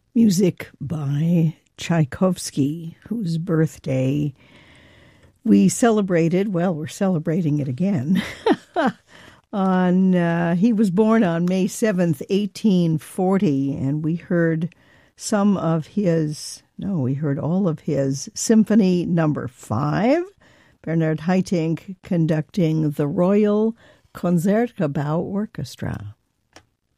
Music by Tchaikovsky, whose birthday we celebrated, well, we're celebrating it again, he was born on May 7th, 1840, and we heard all of his Symphony Number 5, Bernard Haitink conducting the Royal Concertgebouw Orchestra.